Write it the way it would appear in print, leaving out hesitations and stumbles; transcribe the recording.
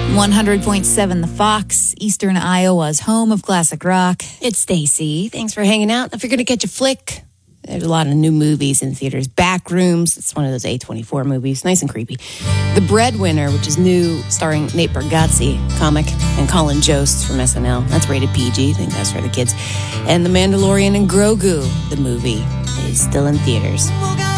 100.7 The Fox, Eastern Iowa's home of classic rock. It's Stacy. Thanks for hanging out. If you're going to catch a flick, there's a lot of new movies in theaters. Backrooms, it's one of those A24 movies, nice and creepy. The Breadwinner, which is new, starring Nate Bargatze, comic, and Colin Jost from SNL. That's rated PG. I think that's for the kids. And The Mandalorian and Grogu, the movie, is still in theaters.